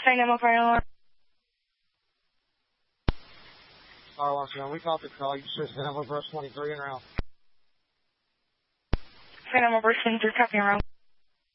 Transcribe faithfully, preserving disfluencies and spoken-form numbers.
Flight number fire alarm. Fire alarm, man. We caught the call. You should have over twenty-three and around. Flight number twenty-three, copy around.